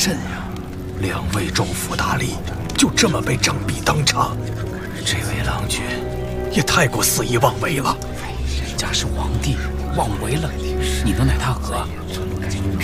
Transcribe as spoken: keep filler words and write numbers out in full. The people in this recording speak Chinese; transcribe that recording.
甚呀！两位州府大吏就这么被杖毙当场，这位郎君也太过肆意妄为了。 人家是皇帝，妄为了，你能奈他何？